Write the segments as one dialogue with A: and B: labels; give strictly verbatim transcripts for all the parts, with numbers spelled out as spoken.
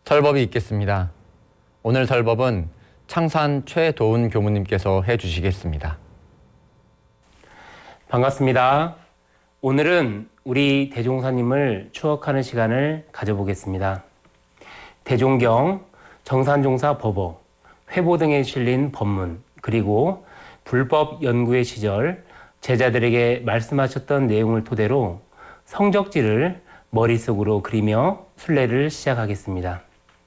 A: 설법이 있겠습니다. 오늘 설법은 창산 최도훈 교무님께서 해주시겠습니다.
B: 반갑습니다. 오늘은 우리 대종사님을 추억하는 시간을 가져보겠습니다. 대종경, 정산종사 법어, 회보 등에 실린 법문, 그리고 불법 연구의 시절 제자들에게 말씀하셨던 내용을 토대로 성적지를 머릿속으로 그리며 순례를 시작하겠습니다.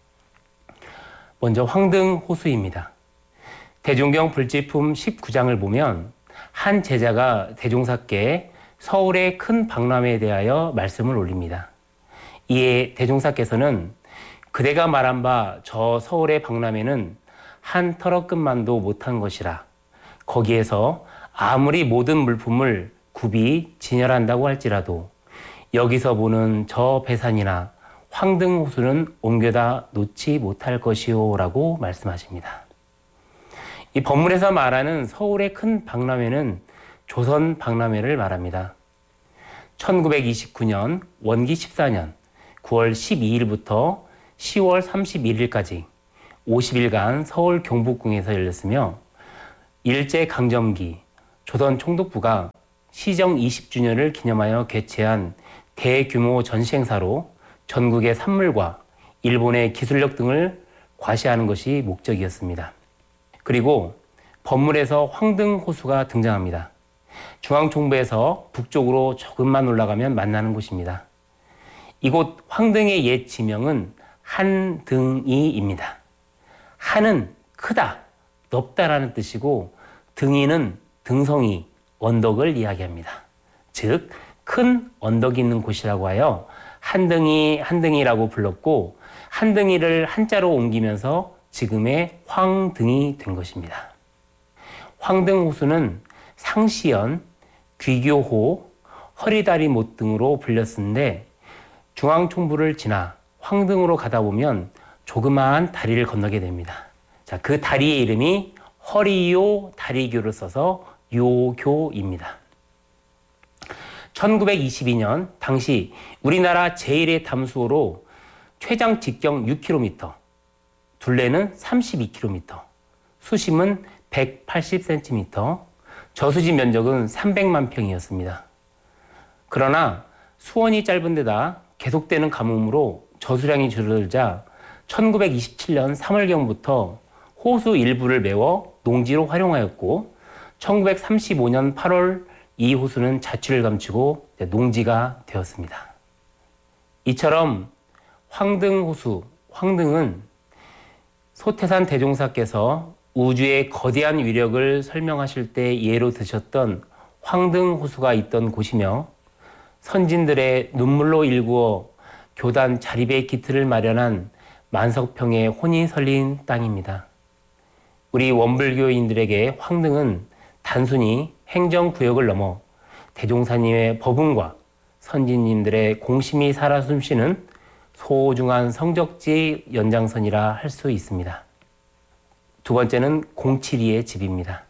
B: 먼저 황등호수입니다. 대종경 불지품 십구 장을 보면 한 제자가 대종사께 서울의 큰 박람회에 대하여 말씀을 올립니다. 이에 대종사께서는 그대가 말한 바 저 서울의 박람회는 한 털어끝만도 못한 것이라 거기에서 아무리 모든 물품을 굽이 진열한다고 할지라도 여기서 보는 저 배산이나 황등호수는 옮겨다 놓지 못할 것이오 라고 말씀하십니다. 이 법문에서 말하는 서울의 큰 박람회는 조선 박람회를 말합니다. 천구백이십구 년 원기 십사 년 구월 십이일부터 시월 삼십일일까지 오십 일간 서울 경복궁에서 열렸으며 일제강점기 조선 총독부가 시정 이십 주년을 기념하여 개최한 대규모 전시행사로 전국의 산물과 일본의 기술력 등을 과시하는 것이 목적이었습니다. 그리고 법문에서 황등호수가 등장합니다. 중앙총부에서 북쪽으로 조금만 올라가면 만나는 곳입니다. 이곳 황등의 옛 지명은 한등이입니다. 한은 크다, 넓다라는 뜻이고 등이는 등성이, 언덕을 이야기합니다. 즉, 큰 언덕이 있는 곳이라고 하여 한등이 한등이라고 불렀고 한등이를 한자로 옮기면서 지금의 황등이 된 것입니다. 황등호수는 상시연, 귀교호, 허리다리못 등으로 불렸는데 중앙총부를 지나 황등으로 가다 보면 조그마한 다리를 건너게 됩니다. 자, 그 다리의 이름이 허리요 다리교를 써서 요교입니다. 천구백이십이 년 당시 우리나라 제일의 담수호로 최장 직경 육 킬로미터, 둘레는 삼십이 킬로미터, 수심은 백팔십 센티미터, 저수지 면적은 삼백만 평이었습니다. 그러나 수원이 짧은 데다 계속되는 가뭄으로 저수량이 줄어들자 천구백이십칠 년 삼월경부터 호수 일부를 메워 농지로 활용하였고 천구백삼십오 년 팔월 이 호수는 자취를 감추고 농지가 되었습니다. 이처럼 황등호수, 황등은 소태산 대종사께서 우주의 거대한 위력을 설명하실 때 예로 드셨던 황등호수가 있던 곳이며 선진들의 눈물로 일구어 교단 자립의 기틀을 마련한 만석평의 혼이 설린 땅입니다. 우리 원불교인들에게 황등은 단순히 행정구역을 넘어 대종사님의 법운과 선진님들의 공심이 살아 숨쉬는 소중한 성적지 연장선이라 할 수 있습니다. 두 번째는 공칠이의 집입니다.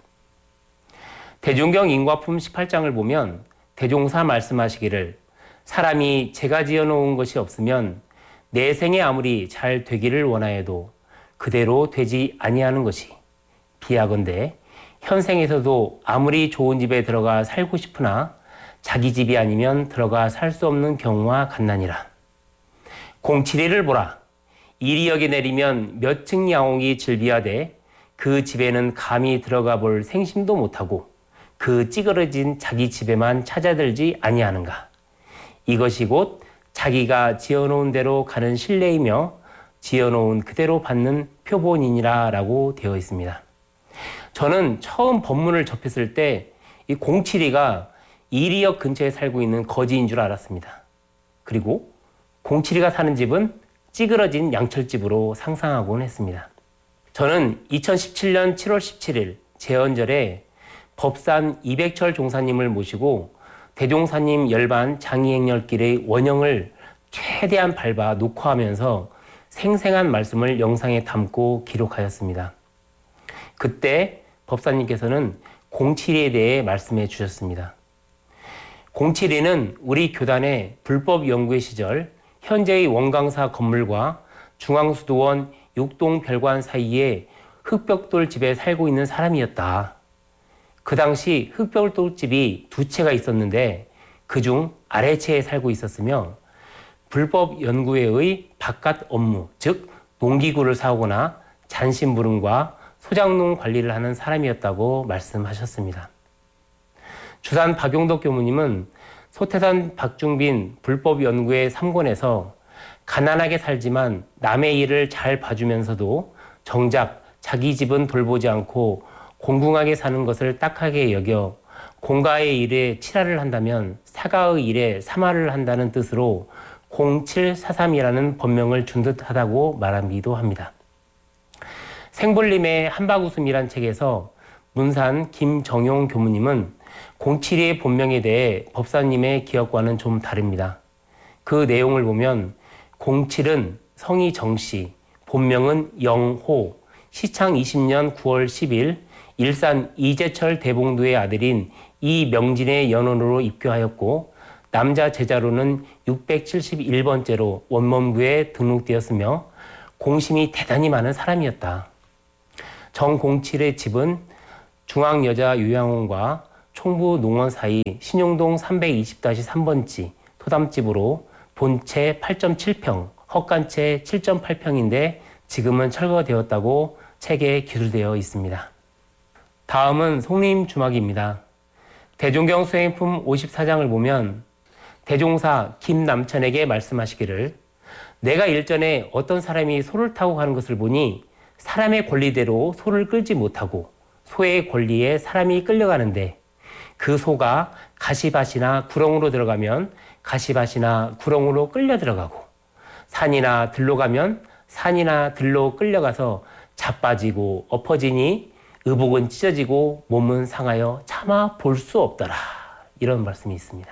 B: 대종경 인과품 십팔 장을 보면 대종사 말씀하시기를 사람이 제가 지어놓은 것이 없으면 내 생에 아무리 잘 되기를 원하여도 그대로 되지 아니하는 것이 비하건대 현생에서도 아무리 좋은 집에 들어가 살고 싶으나 자기 집이 아니면 들어가 살 수 없는 경우와 같나니라. 공칠이를 보라. 이리역에 내리면 몇 층 야옹이 즐비하되 그 집에는 감히 들어가 볼 생심도 못하고 그 찌그러진 자기 집에만 찾아들지 아니하는가. 이것이 곧 자기가 지어놓은 대로 가는 신뢰이며 지어놓은 그대로 받는 표본이니라 라고 되어 있습니다. 저는 처음 법문을 접했을 때 이 공칠이가 이리역 근처에 살고 있는 거지인 줄 알았습니다. 그리고 공칠이가 사는 집은 찌그러진 양철집으로 상상하곤 했습니다. 저는 이천십칠 년 칠월 십칠일 제헌절에 법산 이백철 종사님을 모시고 대종사님 열반 장이행렬길의 원형을 최대한 밟아 녹화하면서 생생한 말씀을 영상에 담고 기록하였습니다. 그때 법사님께서는 공칠이에 대해 말씀해 주셨습니다. 공칠이는 우리 교단의 불법 연구의 시절 현재의 원광사 건물과 중앙수도원 육동별관 사이에 흑벽돌 집에 살고 있는 사람이었다. 그 당시 흑벽돌 집이 두 채가 있었는데 그중 아래채에 살고 있었으며 불법 연구회의 바깥 업무, 즉 농기구를 사오거나 잔심부름과 소장농 관리를 하는 사람이었다고 말씀하셨습니다. 주산 박용덕 교무님은 소태산 박중빈 불법 연구회 삼 권에서 가난하게 살지만 남의 일을 잘 봐주면서도 정작 자기 집은 돌보지 않고 공공하게 사는 것을 딱하게 여겨 공가의 일에 칠하를 한다면 사가의 일에 삼하를 한다는 뜻으로 공칠사삼이라는 법명을 준 듯하다고 말하기도 합니다. 생볼님의 한박웃음이란 책에서 문산 김정용 교무님은 공칠이의 본명에 대해 법사님의 기억과는 좀 다릅니다. 그 내용을 보면 공칠은 성이 정씨, 본명은 영호, 시창 이십 년 구월 십일 일산 이재철 대봉도의 아들인 이명진의 연원으로 입교하였고 남자 제자로는 육백칠십일 번째로 원문부에 등록되었으며 공심이 대단히 많은 사람이었다. 정공칠의 집은 중앙여자요양원과 총부농원 사이 신용동 삼백이십 삼 번지 토담집으로 본채 팔 점 칠 평, 헛간채 칠 점 팔 평인데 지금은 철거되었다고 책에 기술되어 있습니다. 다음은 송림주막입니다. 대종경 수행품 오십사 장을 보면 대종사 김남천에게 말씀하시기를 내가 일전에 어떤 사람이 소를 타고 가는 것을 보니 사람의 권리대로 소를 끌지 못하고 소의 권리에 사람이 끌려가는데 그 소가 가시밭이나 구렁으로 들어가면 가시밭이나 구렁으로 끌려 들어가고 산이나 들로 가면 산이나 들로 끌려가서 자빠지고 엎어지니 의복은 찢어지고 몸은 상하여 차마 볼 수 없더라. 이런 말씀이 있습니다.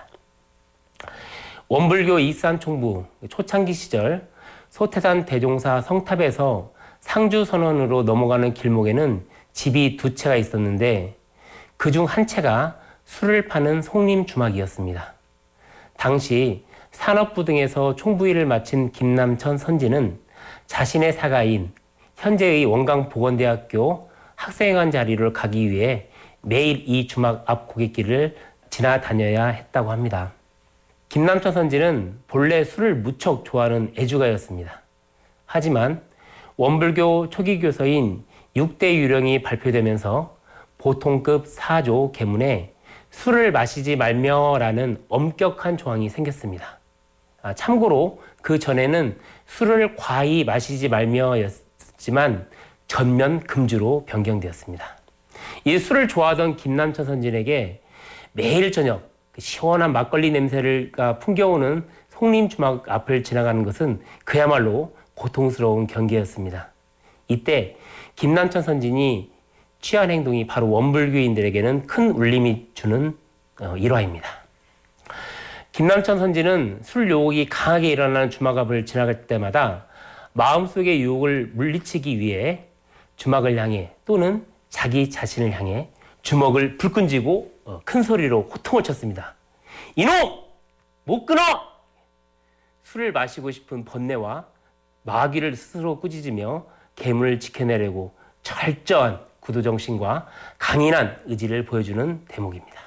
B: 원불교 이산총부 초창기 시절 소태산 대종사 성탑에서 상주선원으로 넘어가는 길목에는 집이 두 채가 있었는데 그중 한 채가 술을 파는 송림주막이었습니다. 당시 산업부 등에서 총부일을 마친 김남천 선지는 자신의 사가인 현재의 원광보건대학교 학생회관 자리를 가기 위해 매일 이 주막 앞 고갯길을 지나다녀야 했다고 합니다. 김남천 선지는 본래 술을 무척 좋아하는 애주가였습니다. 하지만 원불교 초기 교서인 육 대 유령이 발표되면서 보통급 사조 계문에 술을 마시지 말며라는 엄격한 조항이 생겼습니다. 아, 참고로 그 전에는 술을 과히 마시지 말며였지만 전면 금주로 변경되었습니다. 이 술을 좋아하던 김남천 선진에게 매일 저녁 시원한 막걸리 냄새를 풍겨오는 송림주막 앞을 지나가는 것은 그야말로 고통스러운 경계였습니다. 이때 김남천 선진이 취한 행동이 바로 원불교인들에게는 큰 울림이 주는 일화입니다. 김남천 선지는 술 유혹이 강하게 일어나는 주막 앞을 지나갈 때마다 마음속의 유혹을 물리치기 위해 주막을 향해 또는 자기 자신을 향해 주먹을 불끈 쥐고 큰 소리로 호통을 쳤습니다. 이놈! 못 끊어! 술을 마시고 싶은 번뇌와 마귀를 스스로 꾸짖으며 계문을 지켜내려고 철저한 구두정신과 강인한 의지를 보여주는 대목입니다.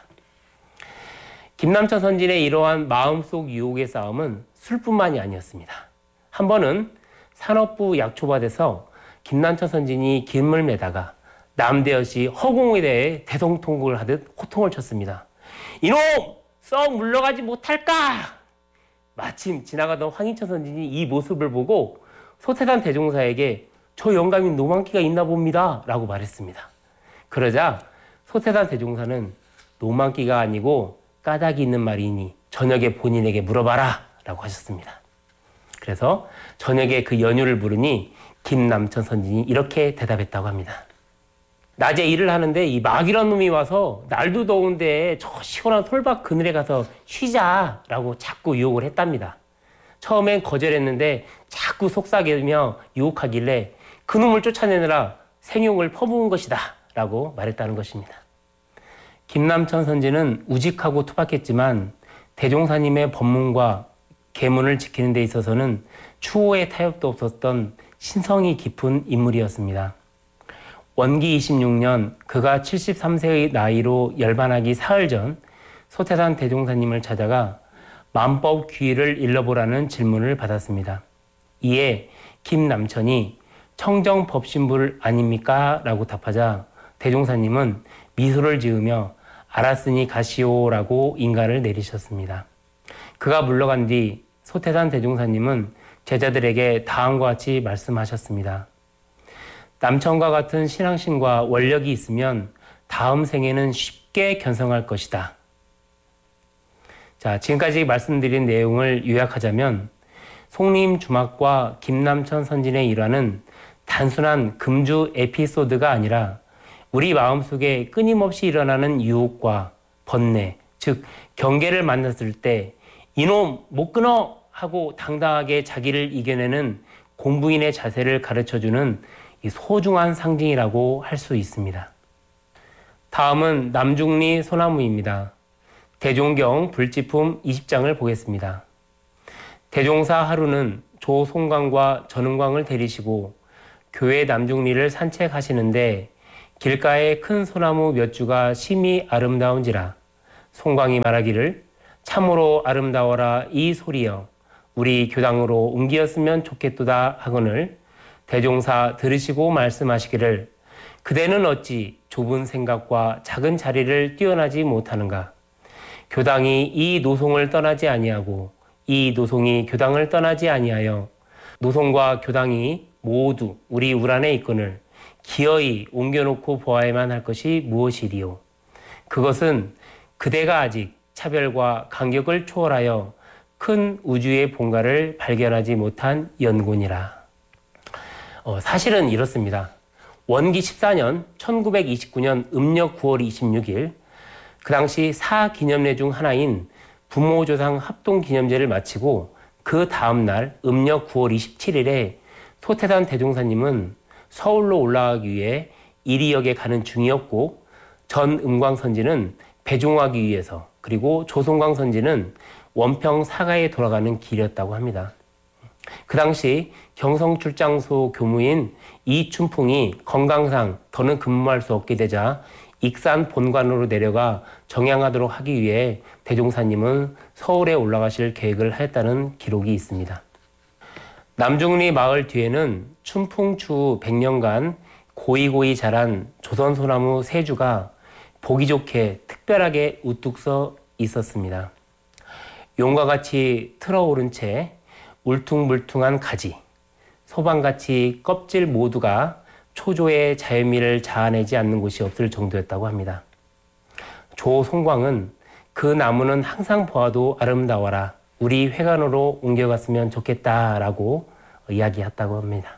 B: 김남천 선진의 이러한 마음속 유혹의 싸움은 술뿐만이 아니었습니다. 한 번은 산업부 약초밭에서 김남천 선진이 김을 매다가 남대여시 허공에 대해 대성통곡을 하듯 호통을 쳤습니다. 이놈! 썩 물러가지 못할까? 마침 지나가던 황인천 선진이 이 모습을 보고 소태산 대종사에게 저 영감인 노망기가 있나 봅니다 라고 말했습니다. 그러자 소태산 대종사는 노망기가 아니고 까닭이 있는 말이니 저녁에 본인에게 물어봐라 라고 하셨습니다. 그래서 저녁에 그 연유를 물으니 김남천 선진이 이렇게 대답했다고 합니다. 낮에 일을 하는데 이 마귀란 놈이 와서 날도 더운데 저 시원한 솔밭 그늘에 가서 쉬자라고 자꾸 유혹을 했답니다. 처음엔 거절했는데 자꾸 속삭이며 유혹하길래 그놈을 쫓아내느라 생용을 퍼부은 것이다 라고 말했다는 것입니다. 김남천 선지는 우직하고 투박했지만 대종사님의 법문과 계문을 지키는 데 있어서는 추호의 타협도 없었던 신성이 깊은 인물이었습니다. 원기 이십육 년 그가 칠십삼 세의 나이로 열반하기 사흘 전 소태산 대종사님을 찾아가 만법 귀의를 일러보라는 질문을 받았습니다. 이에 김남천이 청정법신불 아닙니까? 라고 답하자 대종사님은 미소를 지으며 알았으니 가시오라고 인가를 내리셨습니다. 그가 물러간 뒤 소태산 대종사님은 제자들에게 다음과 같이 말씀하셨습니다. 남천과 같은 신앙심과 원력이 있으면 다음 생에는 쉽게 견성할 것이다. 자, 지금까지 말씀드린 내용을 요약하자면 송림 주막과 김남천 선진의 일화는 단순한 금주 에피소드가 아니라 우리 마음속에 끊임없이 일어나는 유혹과 번뇌, 즉 경계를 만났을 때 이놈 못 끊어 하고 당당하게 자기를 이겨내는 공부인의 자세를 가르쳐주는 이 소중한 상징이라고 할 수 있습니다. 다음은 남중리 소나무입니다. 대종경 불지품 이십 장을 보겠습니다. 대종사 하루는 조송광과 전은광을 데리시고 교회 남중리를 산책하시는데 길가에 큰 소나무 몇 주가 심히 아름다운지라 송광이 말하기를 참으로 아름다워라 이 소리여 우리 교당으로 옮기었으면 좋겠도다 하거늘 대종사 들으시고 말씀하시기를 그대는 어찌 좁은 생각과 작은 자리를 뛰어나지 못하는가. 교당이 이 노송을 떠나지 아니하고 이 노송이 교당을 떠나지 아니하여 노송과 교당이 모두 우리 울 안에 있거늘 기어이 옮겨놓고 보아야만 할 것이 무엇이리요. 그것은 그대가 아직 차별과 간격을 초월하여 큰 우주의 본가를 발견하지 못한 연곤이라. 어, 사실은 이렇습니다. 원기 십사 년 천구백이십구 년 음력 구월 이십육일 그 당시 사 기념례 중 하나인 부모조상 합동기념제를 마치고 그 다음날 음력 구월 이십칠일에 소태산 대종사님은 서울로 올라가기 위해 이리역에 가는 중이었고 전음광 선지는 배종하기 위해서 그리고 조송광 선지는 원평 사가에 돌아가는 길이었다고 합니다. 그 당시 경성출장소 교무인 이춘풍이 건강상 더는 근무할 수 없게 되자 익산 본관으로 내려가 정양하도록 하기 위해 대종사님은 서울에 올라가실 계획을 하였다는 기록이 있습니다. 남중리 마을 뒤에는 춘풍 추후 백 년간 고이고이 자란 조선소나무 세 주가 보기 좋게 특별하게 우뚝 서 있었습니다. 용과 같이 틀어오른 채 울퉁불퉁한 가지, 소방같이 껍질 모두가 초조의 자연미를 자아내지 않는 곳이 없을 정도였다고 합니다. 조송광은 그 나무는 항상 보아도 아름다워라. 우리 회관으로 옮겨갔으면 좋겠다라고 이야기했다고 합니다.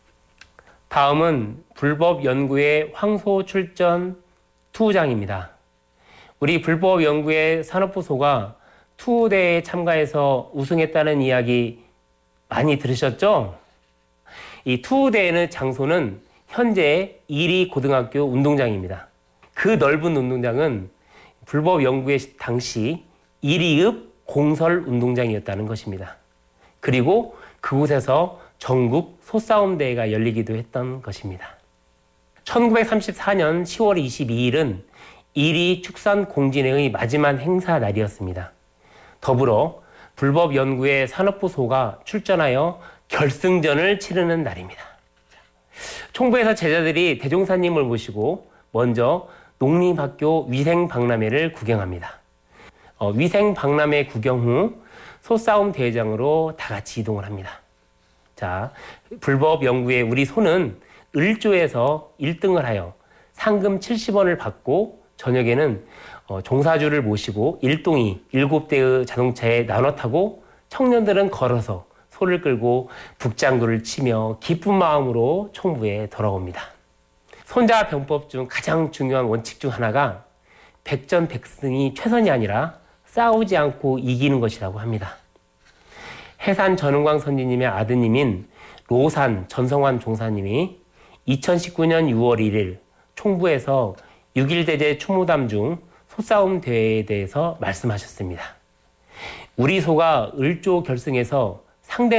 B: 다음은 불법연구의 황소 출전 투우장입니다. 우리 불법연구의 산업부소가 투우대회에 참가해서 우승했다는 이야기 많이 들으셨죠? 이 투우대회는 장소는 현재 이리 고등학교 운동장입니다. 그 넓은 운동장은 불법연구의 당시 이리읍 공설 운동장이었다는 것입니다. 그리고 그곳에서 전국 소싸움 대회가 열리기도 했던 것입니다. 천구백삼십사 년 시월 이십이일은 이리 축산공진회의 마지막 행사 날이었습니다. 더불어 불법연구의 산업부소가 출전하여 결승전을 치르는 날입니다. 총부에서 제자들이 대종사님을 모시고 먼저 농림학교 위생박람회를 구경합니다. 어, 위생박람회 구경 후 소싸움 대회장으로 다 같이 이동을 합니다. 자, 불법연구의 우리 소는 을조에서 일 등을 하여 상금 칠십 원을 받고 저녁에는 어, 종사주를 모시고 일동이 일곱 대의 자동차에 나눠 타고 청년들은 걸어서 소를 끌고 북장구를 치며 기쁜 마음으로 총부에 돌아옵니다. 손자병법 중 가장 중요한 원칙 중 하나가 백전백승이 최선이 아니라 싸우지 않고 이기는 것이라고 합니다. 해산 전은광 선지님의 아드님인 로산 전성환 종사님이 이천십구 년 유월 일일 총부에서 육일 대제 추모담 중 소싸움 대회에 대해서 말씀하셨습니다. 우리 소가 을조 결승에서 상대는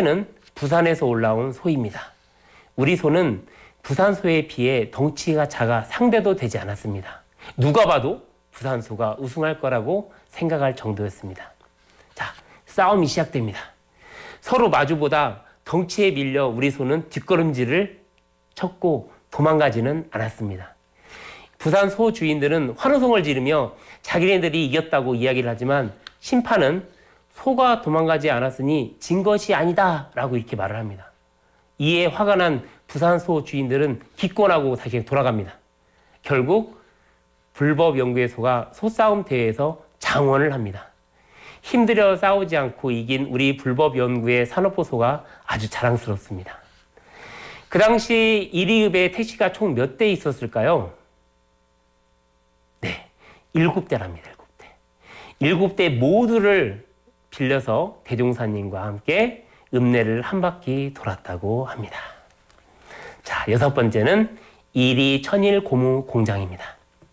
B: 부산에서 올라온 소입니다. 우리 소는 부산 소에 비해 덩치가 작아 상대도 되지 않았습니다. 누가 봐도 부산 소가 우승할 거라고 생각할 정도였습니다. 자, 싸움이 시작됩니다. 서로 마주보다 덩치에 밀려 우리 소는 뒷걸음질을 쳤고 도망가지는 않았습니다. 부산 소 주인들은 환호성을 지르며 자기네들이 이겼다고 이야기를 하지만 심판은 소가 도망가지 않았으니 진 것이 아니다 라고 이렇게 말을 합니다. 이에 화가 난 부산 소 주인들은 기권하고 다시 돌아갑니다. 결국 불법 연구의 소가 소싸움 대회에서 장원을 합니다. 힘들여 싸우지 않고 이긴 우리 불법 연구의 산업보 소가 아주 자랑스럽습니다. 그 당시 일 위급의 택시가 총 몇 대 있었을까요? 네, 일곱 대랍니다. 일곱 대. 일곱 대 모두를 빌려서 대종사님과 함께 읍내를 한 바퀴 돌았다고 합니다. 자, 여섯 번째는 일이 천일 고무 공장입니다.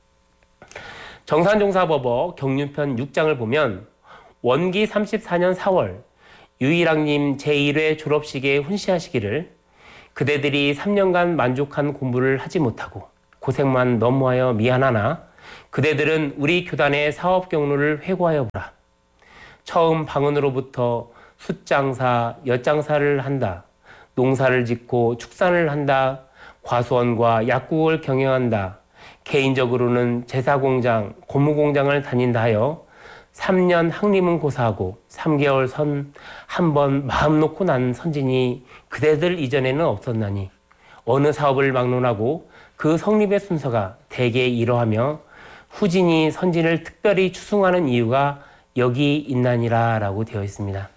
B: 정산종사법어 경륜편 육 장을 보면 원기 삼십사 년 사월 유일학님 제일 회 졸업식에 훈시하시기를 그대들이 삼 년간 만족한 공부를 하지 못하고 고생만 너무하여 미안하나 그대들은 우리 교단의 사업 경로를 회고하여 보라. 처음 방언으로부터 숫장사, 엿장사를 한다. 농사를 짓고 축산을 한다. 과수원과 약국을 경영한다. 개인적으로는 제사공장, 고무공장을 다닌다 하여 삼 년 학림은 고사하고 삼 개월 선 한 번 마음 놓고 난 선진이 그대들 이전에는 없었나니 어느 사업을 막론하고 그 성립의 순서가 대개 이러하며 후진이 선진을 특별히 추승하는 이유가 여기 있나니라 라고 되어 있습니다.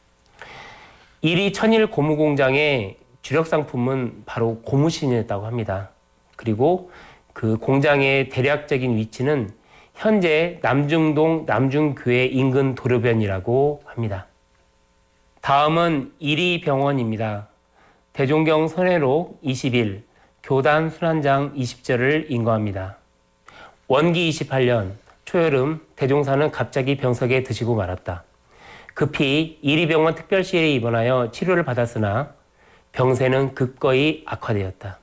B: 일이 천일 고무공장의 주력 상품은 바로 고무신이었다고 합니다. 그리고 그 공장의 대략적인 위치는 현재 남중동 남중교회 인근 도로변이라고 합니다. 다음은 일이병원입니다. 대종경 선회록 이십 일, 교단 순환장 이십 절을 인거합니다. 원기 이십팔 년 초여름 대종사는 갑자기 병석에 드시고 말았다. 급히 일이병원 특별시에 입원하여 치료를 받았으나 병세는 극거히 악화되었다.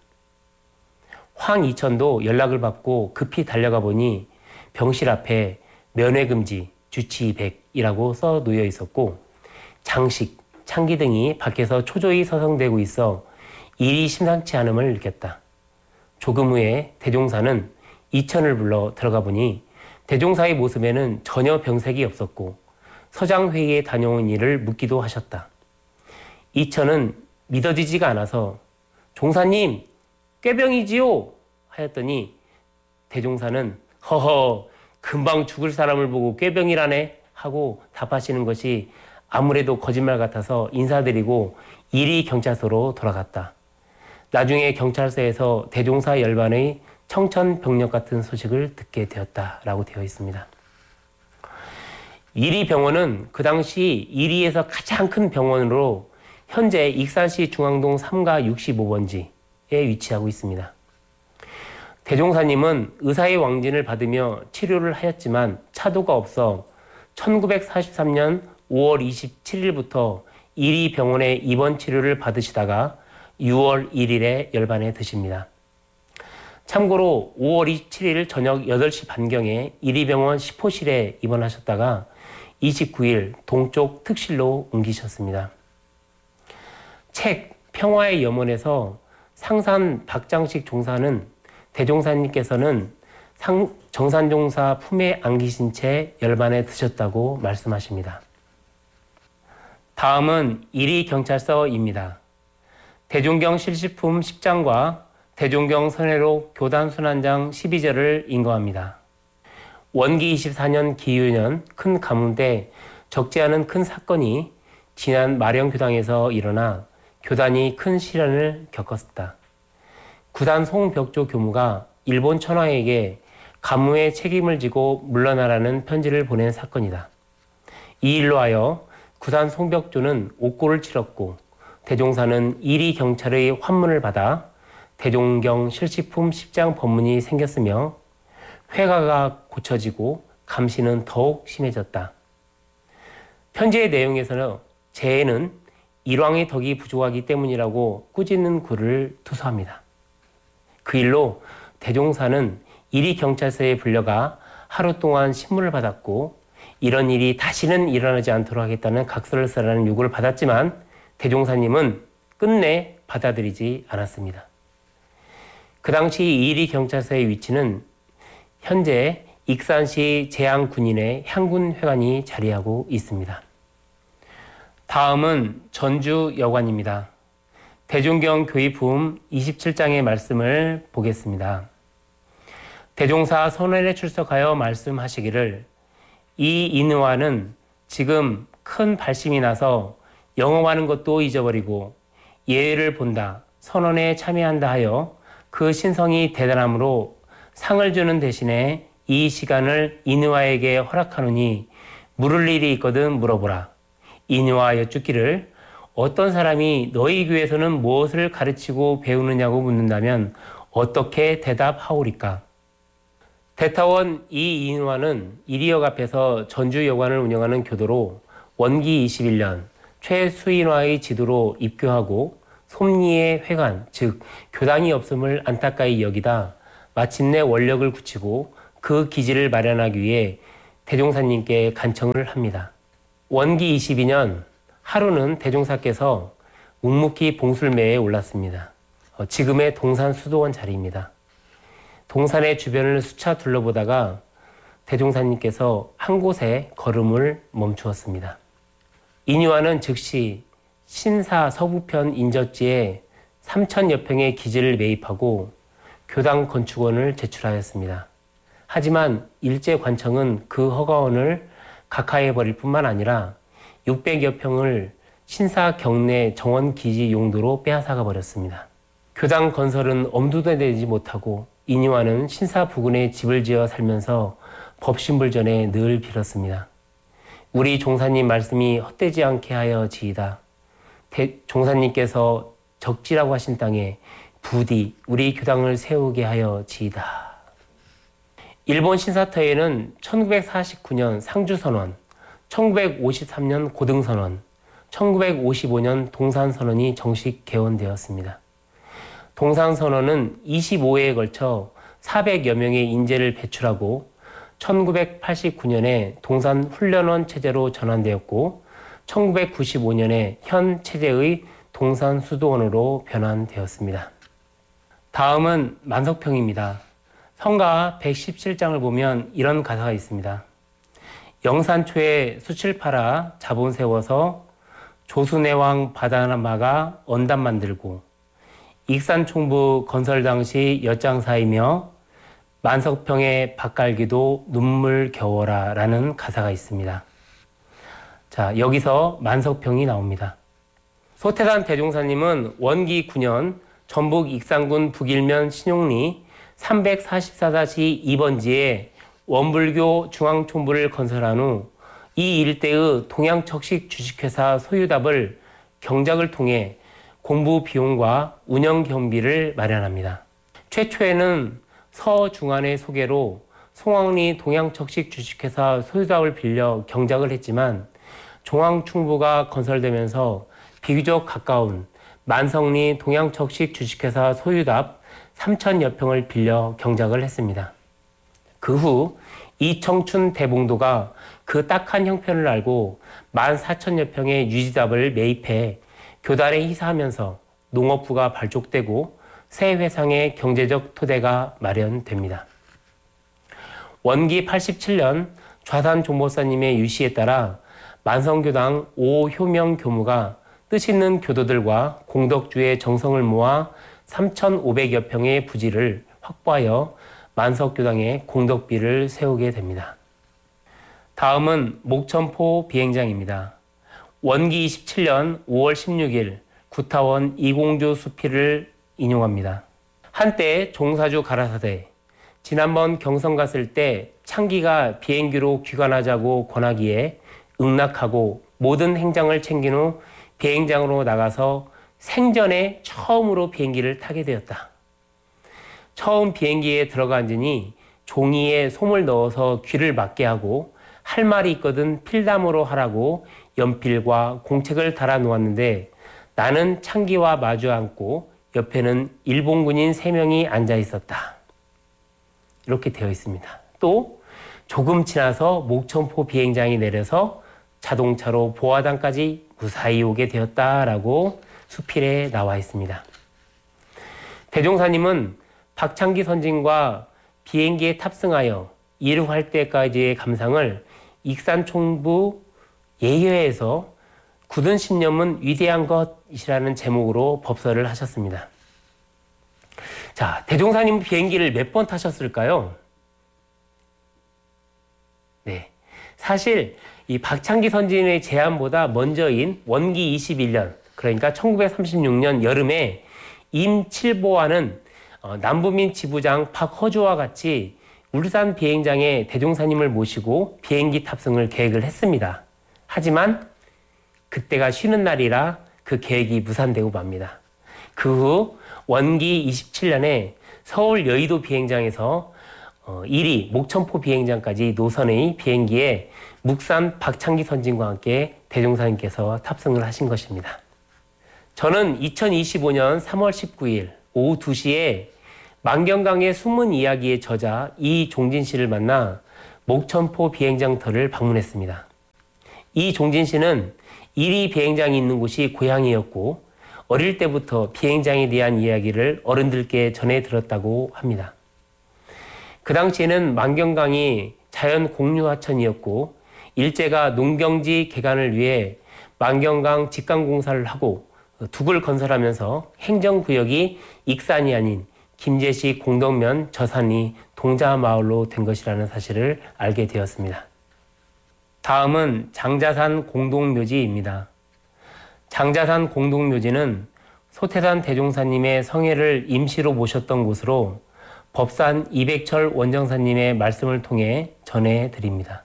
B: 황이천도 연락을 받고 급히 달려가 보니 병실 앞에 면회금지, 주치백이라고 써 놓여 있었고 장식, 창기 등이 밖에서 초조히 서성대고 있어 일이 심상치 않음을 느꼈다. 조금 후에 대종사는 이천을 불러 들어가 보니 대종사의 모습에는 전혀 병색이 없었고 서장회의에 다녀온 일을 묻기도 하셨다. 이천은 믿어지지가 않아서 종사님, 꾀병이지요? 하였더니 대종사는 허허, 금방 죽을 사람을 보고 꾀병이라네 하고 답하시는 것이 아무래도 거짓말 같아서 인사드리고 일이 경찰서로 돌아갔다. 나중에 경찰서에서 대종사 열반의 청천벽력 같은 소식을 듣게 되었다라고 되어 있습니다. 일이병원은 그 당시 일이에서 가장 큰 병원으로 현재 익산시 중앙동 삼가 육십오 번지에 위치하고 있습니다. 대종사님은 의사의 왕진을 받으며 치료를 하였지만 차도가 없어 천구백사십삼 년 오월 이십칠일부터 일이병원에 입원 치료를 받으시다가 유월 일일에 열반에 드십니다. 참고로 오월 이십칠일 저녁 여덟 시 반경에 일이병원 십 호실에 입원하셨다가 이십구일 동쪽 특실로 옮기셨습니다. 책 평화의 염원에서 상산 박장식 종사는 대종사님께서는 상, 정산종사 품에 안기신 채 열반에 드셨다고 말씀하십니다. 다음은 일이경찰서입니다. 대종경 실시품 십 장과 대종경 선회록 교단 순환장 십이 절을 인거합니다. 원기 이십사 년 기유년 큰 가뭄 때 적지 않은 큰 사건이 지난 마령교당에서 일어나 교단이 큰 시련을 겪었다. 구단 송벽조 교무가 일본 천황에게 가뭄의 책임을 지고 물러나라는 편지를 보낸 사건이다. 이 일로 하여 구단 송벽조는 옥고를 치렀고 대종사는 일이 경찰의 환문을 받아 대종경 실시품 십 장 법문이 생겼으며 회가가 고쳐지고 감시는 더욱 심해졌다. 편지의 내용에서는 재해는 일왕의 덕이 부족하기 때문이라고 꾸짖는 글을 투서합니다. 그 일로 대종사는 이리 경찰서에 불려가 하루 동안 신문을 받았고 이런 일이 다시는 일어나지 않도록 하겠다는 각서를 쓰라는 요구를 받았지만 대종사님은 끝내 받아들이지 않았습니다. 그 당시 이리 경찰서의 위치는 현재 익산시 제양군인의 향군회관이 자리하고 있습니다. 다음은 전주여관입니다. 대종경 교의품 이십칠 장의 말씀을 보겠습니다. 대종사 선원에 출석하여 말씀하시기를 이 인의와는 지금 큰 발심이 나서 영업하는 것도 잊어버리고 예외를 본다, 선언에 참여한다 하여 그 신성이 대단함으로 상을 주는 대신에 이 시간을 인의와에게 허락하노니 물을 일이 있거든 물어보라. 인의와 여쭙기를 어떤 사람이 너희 교회에서는 무엇을 가르치고 배우느냐고 묻는다면 어떻게 대답하오리까? 대타원 이 인의와는 이리역 앞에서 전주여관을 운영하는 교도로 원기 이십일 년 최수인화의 지도로 입교하고 솜리의 회관, 즉 교당이 없음을 안타까이 여기다 마침내 원력을 굳히고 그 기지를 마련하기 위해 대종사님께 간청을 합니다. 원기 이십이 년 하루는 대종사께서 묵묵히 봉술매에 올랐습니다. 지금의 동산 수도원 자리입니다. 동산의 주변을 수차 둘러보다가 대종사님께서 한 곳에 걸음을 멈추었습니다. 인의와는 즉시 신사 서부편 인접지에 삼천여 평의 기지를 매입하고 교당 건축원을 제출하였습니다. 하지만 일제관청은 그 허가원을 각하해버릴 뿐만 아니라 육백여 평을 신사 경내 정원기지 용도로 빼앗아가 버렸습니다. 교당 건설은 엄두도 내지 못하고 인의와는 신사 부근에 집을 지어 살면서 법신불전에 늘 빌었습니다. 우리 종사님 말씀이 헛되지 않게 하여 지이다. 대, 종사님께서 적지라고 하신 땅에 부디 우리 교당을 세우게 하여 지이다. 일본 신사터에는 천구백사십구 년 상주선언, 천구백오십삼 년 고등선언, 천구백오십오 년 동산선언이 정식 개원되었습니다. 동산선언은 이십오 회에 걸쳐 사백여 명의 인재를 배출하고 천구백팔십구 년에 동산훈련원 체제로 전환되었고 천구백구십오 년에 현 체제의 동산수도원으로 변환되었습니다. 다음은 만석평입니다. 성가 백십칠 장을 보면 이런 가사가 있습니다. 영산초에 수칠 팔아 자본 세워서 조수내왕 바다마가 언담 만들고 익산총부 건설 당시 엿장사이며 만석평의 밭갈기도 눈물 겨워라 라는 가사가 있습니다. 자, 여기서 만석평이 나옵니다. 소태산 대종사님은 원기 구 년 전북 익산군 북일면 신용리 삼백사십사 이 번지에 원불교 중앙총부를 건설한 후 이 일대의 동양척식 주식회사 소유답을 경작을 통해 공부 비용과 운영 경비를 마련합니다. 최초에는 서중안의 소개로 송황리 동양척식 주식회사 소유답을 빌려 경작을 했지만 중앙충부가 건설되면서 비교적 가까운 만성리 동양척식 주식회사 소유답 삼천여 평을 빌려 경작을 했습니다. 그 후 이청춘 대봉도가 그 딱한 형편을 알고 만 사천여 평의 유지답을 매입해 교단에 희사하면서 농업부가 발족되고 새 회상의 경제적 토대가 마련됩니다. 원기 팔십칠 년 좌산 종보사님의 유시에 따라 만성교당 오효명 교무가 뜻있는 교도들과 공덕주의 정성을 모아 삼천오백여 평의 부지를 확보하여 만석교당에 공덕비를 세우게 됩니다. 다음은 목천포 비행장입니다. 원기 이십칠 년 오월 십육일 구타원 이공주 수필을 인용합니다. 한때 종사주 가라사대, 지난번 경성 갔을 때 창기가 비행기로 귀관하자고 권하기에 응낙하고 모든 행장을 챙긴 후 비행장으로 나가서 생전에 처음으로 비행기를 타게 되었다. 처음 비행기에 들어가 앉으니 종이에 솜을 넣어서 귀를 막게 하고 할 말이 있거든 필담으로 하라고 연필과 공책을 달아 놓았는데 나는 창기와 마주 앉고 옆에는 일본군인 세 명이 앉아 있었다. 이렇게 되어 있습니다. 또 조금 지나서 목천포 비행장이 내려서 자동차로 보화당까지 무사히 오게 되었다라고 수필에 나와 있습니다. 대종사님은 박창기 선진과 비행기에 탑승하여 이륙할 때까지의 감상을 익산총부 예회에서 굳은 신념은 위대한 것이라는 제목으로 법서를 하셨습니다. 자, 대종사님 비행기를 몇 번 타셨을까요? 네. 사실 이 박창기 선진의 제안보다 먼저인 원기 이십일 년, 그러니까 천구백삼십육 년 여름에 임칠보와는 남부민 지부장 박허주와 같이 울산 비행장에 대종사님을 모시고 비행기 탑승을 계획을 했습니다. 하지만 그때가 쉬는 날이라 그 계획이 무산되고 맙니다. 그 후 원기 이십칠 년에 서울 여의도 비행장에서 일 위 목천포 비행장까지 노선의 비행기에 묵산 박창기 선진과 함께 대종사님께서 탑승을 하신 것입니다. 저는 이천이십오 년 삼월 십구일 오후 두 시에 만경강의 숨은 이야기의 저자 이종진 씨를 만나 목천포 비행장터를 방문했습니다. 이종진 씨는 일 위 비행장이 있는 곳이 고향이었고 어릴 때부터 비행장에 대한 이야기를 어른들께 전해 들었다고 합니다. 그 당시에는 만경강이 자연 공유하천이었고 일제가 농경지 개간을 위해 만경강 직강공사를 하고 둑을 건설하면서 행정구역이 익산이 아닌 김제시 공덕면 저산이 동자마을로 된 것이라는 사실을 알게 되었습니다. 다음은 장자산 공동묘지입니다. 장자산 공동묘지는 소태산 대종사님의 성회를 임시로 모셨던 곳으로 법산 이백철 원정사님의 말씀을 통해 전해드립니다.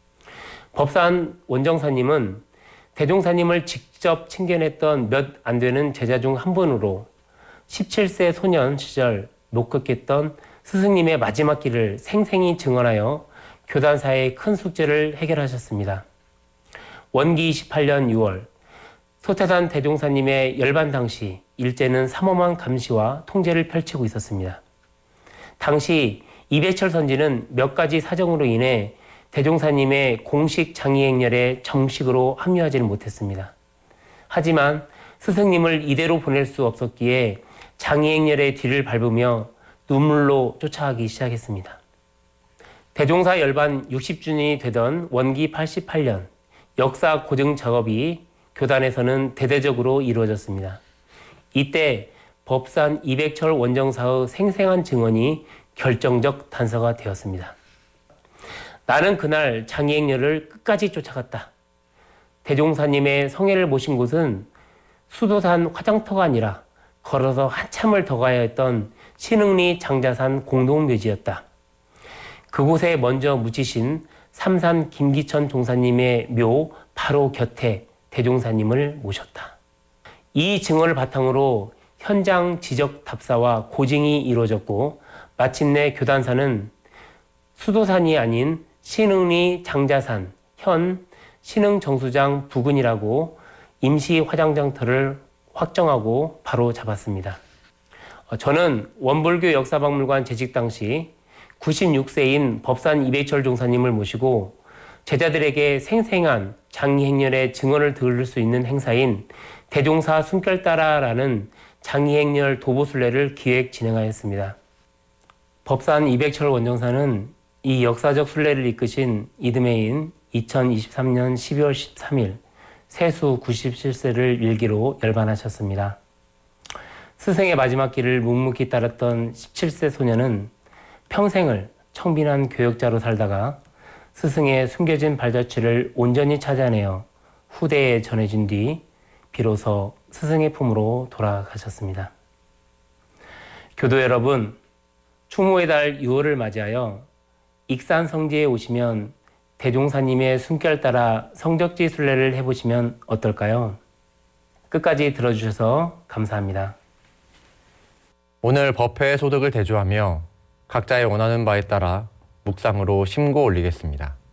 B: 법산 원정사님은 대종사님을 직접 친견했던 몇 안 되는 제자 중 한 분으로 십칠 세 소년 시절 목격했던 스승님의 마지막 길을 생생히 증언하여 교단사의 큰 숙제를 해결하셨습니다. 원기 이십팔 년 유월 소태산 대종사님의 열반 당시 일제는 삼엄한 감시와 통제를 펼치고 있었습니다. 당시 이백철 선지는 몇 가지 사정으로 인해 대종사님의 공식 장의행렬에 정식으로 합류하지는 못했습니다. 하지만 스승님을 이대로 보낼 수 없었기에 장의행렬의 뒤를 밟으며 눈물로 쫓아가기 시작했습니다. 대종사 열반 육십 주년이 되던 원기 팔십팔 년 역사 고증 작업이 교단에서는 대대적으로 이루어졌습니다. 이때 법산 이백철 원정사의 생생한 증언이 결정적 단서가 되었습니다. 나는 그날 장의행렬을 끝까지 쫓아갔다. 대종사님의 성회를 모신 곳은 수도산 화장터가 아니라 걸어서 한참을 더 가야 했던 신흥리 장자산 공동묘지였다. 그곳에 먼저 묻히신 삼산 김기천 종사님의 묘 바로 곁에 대종사님을 모셨다. 이 증언을 바탕으로 현장 지적 답사와 고증이 이루어졌고 마침내 교단사는 수도산이 아닌 신흥리 장자산, 현 신흥정수장 부근이라고 임시 화장장터를 확정하고 바로 잡았습니다. 저는 원불교 역사박물관 재직 당시 구십육 세인 법산 이백철 종사님을 모시고 제자들에게 생생한 장의행렬의 증언을 들을 수 있는 행사인 대종사 숨결따라라는 장의행렬 도보순례를 기획 진행하였습니다. 법산 이백철 원정사는 이 역사적 순례를 이끄신 이듬해인 이천이십삼 년 십이월 십삼일 세수 구십칠 세를 일기로 열반하셨습니다. 스승의 마지막 길을 묵묵히 따랐던 십칠 세 소년은 평생을 청빈한 교역자로 살다가 스승의 숨겨진 발자취를 온전히 찾아내어 후대에 전해진 뒤 비로소 스승의 품으로 돌아가셨습니다. 교도 여러분, 추모의 달 유월을 맞이하여 익산 성지에 오시면 대종사님의 숨결 따라 성적지 순례를 해보시면 어떨까요? 끝까지 들어주셔서 감사합니다.
A: 오늘 법회의 소득을 대조하며 각자의 원하는 바에 따라 묵상으로 심고 올리겠습니다.